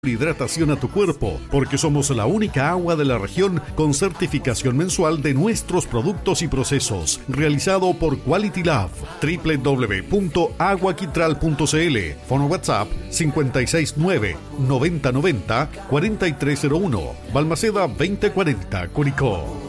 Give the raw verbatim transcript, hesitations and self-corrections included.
hidratación a tu cuerpo, porque somos la única agua de la región con certificación mensual de nuestros productos y procesos, realizado por Quality Lab. doble u doble u doble u punto agua quitral punto c l. Fono WhatsApp cinco seis nueve, noventa noventa, cuarenta y tres cero uno. Balmaceda veinte cuarenta, Curicó.